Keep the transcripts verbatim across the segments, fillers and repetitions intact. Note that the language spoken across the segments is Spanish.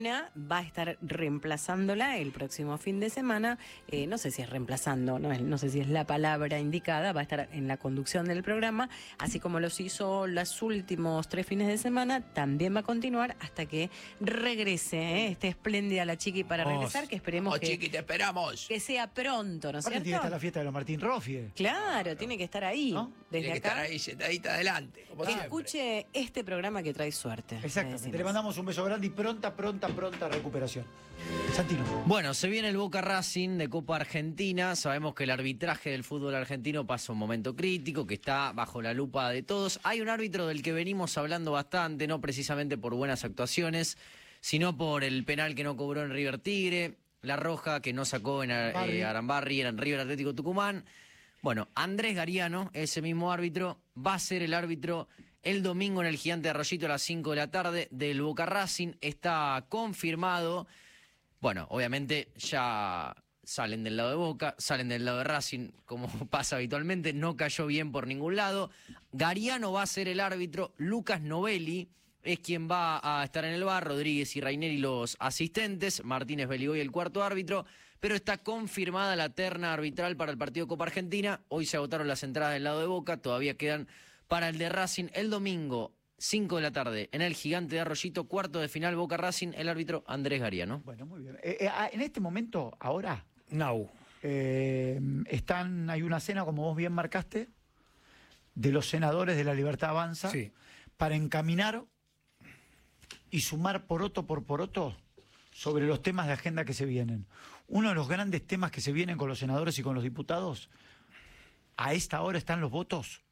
va a estar reemplazándola el próximo fin de semana. Eh, no sé si es reemplazando, no, no sé si es la palabra indicada, va a estar en la conducción del programa, así como los hizo los últimos tres fines de semana, también va a continuar hasta que regrese, ¿eh? Esté espléndida la Chiqui para Vamos. regresar, que esperemos Oh, que, Chiqui, te esperamos. que sea pronto, ¿no es Aparte cierto? tiene que estar la fiesta de los Martín Roffie. Claro, tiene que estar ahí, ¿No? desde Tiene que acá. estar ahí sentadita adelante, como Que siempre. escuche este programa que trae suerte. le Exactamente. decimos. Le mandamos un beso grande y pronta, pronta, pronta recuperación. Santino. Bueno, se viene el Boca Racing de Copa Argentina. Sabemos que el arbitraje del fútbol argentino pasa un momento crítico, que está bajo la lupa de todos. Hay un árbitro del que venimos hablando bastante, no precisamente por buenas actuaciones, sino por el penal que no cobró en River Tigre, la roja que no sacó en eh, Arambarri, era en River Atlético Tucumán. Bueno, Andrés Gariano, ese mismo árbitro, va a ser el árbitro el domingo en el Gigante de Arroyito a las cinco de la tarde del Boca Racing. Está confirmado. Bueno, obviamente ya salen del lado de Boca, salen del lado de Racing, como pasa habitualmente. No cayó bien por ningún lado. Gariano va a ser el árbitro. Lucas Novelli es quien va a estar en el bar. Rodríguez y Raineri los asistentes. Martínez Beligoy el cuarto árbitro. Pero está confirmada la terna arbitral para el partido Copa Argentina. Hoy se agotaron las entradas del lado de Boca. Todavía quedan para el de Racing el domingo, cinco de la tarde, en el Gigante de Arroyito, cuarto de final Boca Racing, el árbitro Andrés Gariano. Bueno, muy bien. Eh, eh, en este momento, ahora, Now. eh, están, hay una cena, como vos bien marcaste, de los senadores de La Libertad Avanza, Sí. para encaminar y sumar poroto por poroto sobre los temas de agenda que se vienen. Uno de los grandes temas que se vienen con los senadores y con los diputados, a esta hora están los votos.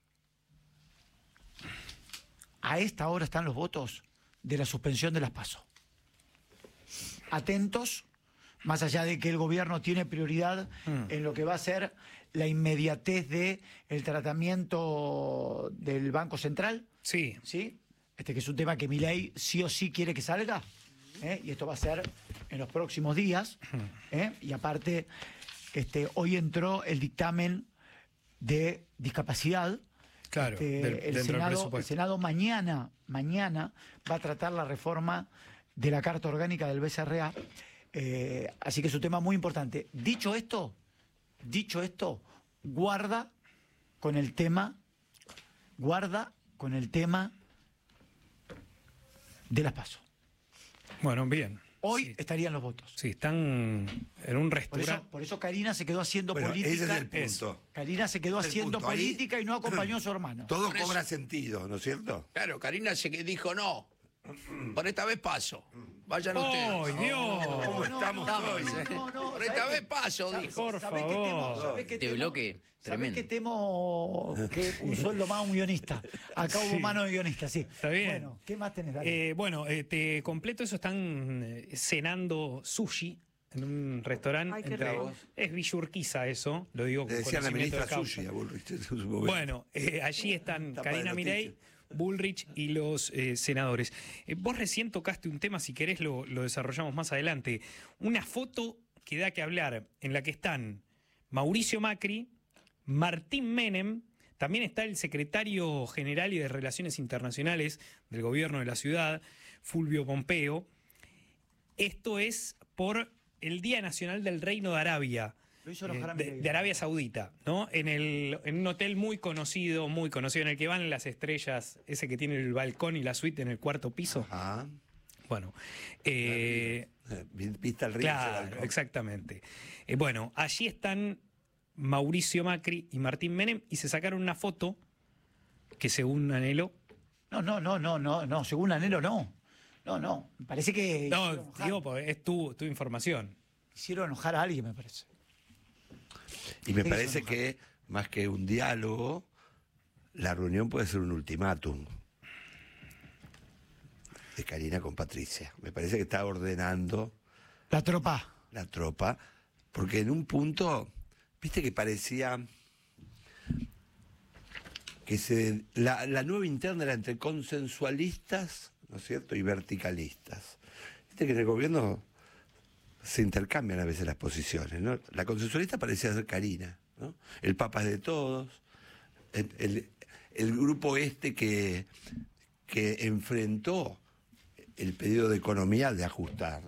A esta hora están los votos de la suspensión de las PASO. Atentos, más allá de que el gobierno tiene prioridad mm. en lo que va a ser la inmediatez de el tratamiento del Banco Central. Sí. ¿Sí? Este que es un tema que Milei sí o sí quiere que salga. ¿eh? Y esto va a ser en los próximos días. ¿eh? Y aparte, este, hoy entró el dictamen de discapacidad. Claro, Este, del, el, Senado, el Senado mañana, mañana va a tratar la reforma de la Carta Orgánica del B C R A, eh, así que es un tema muy importante. Dicho esto, dicho esto, guarda con el tema, guarda con el tema de las PASO. Bueno, bien. Hoy sí. estarían los votos. Sí, están en un Por restaurante. eso, por eso Karina se quedó haciendo Bueno, política. ese es el punto. Karina se quedó Ese es el haciendo punto. Ahí- política y no acompañó a su hermano. Todo Por eso- cobra sentido, ¿no es cierto? Claro, Karina se que dijo no. Por esta vez paso. Vayan ¡Ay, ustedes. Dios! ¿Cómo estamos hoy? No, no, Por esta ¿sabés vez qué? paso, ¿Sabés- dijo. Por sabés qué temo? favor. ¿Sabés qué Este temo? bloque, ¿Sabés tremendo. que temo que un sueldo más a un guionista? Acá hubo Sí. mano de guionista, sí. Está bien. Bueno, ¿qué más tenés? Dale. Eh, bueno, eh, te completo eso. Están eh, cenando sushi en un restaurante. Ay, qué entre- rico. Es Villurquiza eso, lo digo con Le decían la conocimiento de ministra causa. Sushi a Bullrich en su momento. Bueno, eh, allí están Tapa de Karina noticia. Milei, Bullrich y los eh, senadores. Eh, vos recién tocaste un tema, si querés lo, lo desarrollamos más adelante. Una foto que da que hablar, en la que están Mauricio Macri, Martín Menem, también está el secretario general y de Relaciones Internacionales del gobierno de la ciudad, Fulvio Pompeo. Esto es por el Día Nacional del Reino de Arabia. Lo hizo Eh, enojar a de, Milei. de Arabia Saudita, ¿no? En, el, en un hotel muy conocido, muy conocido, en el que van las estrellas, ese que tiene el balcón y la suite en el cuarto piso. Ajá. Bueno, eh, Eh, Vista al río. claro, exactamente. Eh, bueno, allí están Mauricio Macri y Martín Menem y se sacaron una foto que según Anhelo... No, no, no, no, no, no, según Anhelo no. No, no, me parece que No, hicieron enojar, digo, porque es tu, tu información. hicieron enojar a alguien, me parece. Y me Eso parece no. que, más que un diálogo, la reunión puede ser un ultimátum de Karina con Patricia. Me parece que está ordenando La tropa. la tropa, porque en un punto, viste que parecía que se la, la nueva interna era entre consensualistas, ¿no es cierto?, y verticalistas. Viste que en el gobierno se intercambian a veces las posiciones, ¿no? La consensualista parecía ser Karina, ¿no? El Papa es de todos, el, el- el grupo este que, que enfrentó el pedido de economía de ajustar.